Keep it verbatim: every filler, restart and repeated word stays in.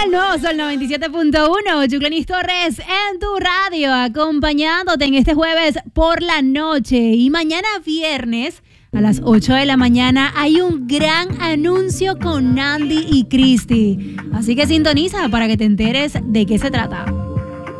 El nuevo Sol noventa y siete punto uno, Yuclanis Torres en tu radio, acompañándote en este jueves por la noche. Y mañana viernes a las ocho de la mañana hay un gran anuncio con Nandy y Cristi. Así que sintoniza para que te enteres de qué se trata.